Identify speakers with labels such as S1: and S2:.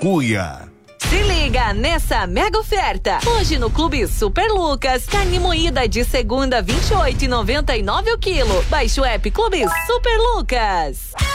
S1: Cuia.
S2: Se liga nessa mega oferta. Hoje no Clube Super Lucas, carne moída de segunda 28,99 o quilo. Baixe o app Clube Super Lucas.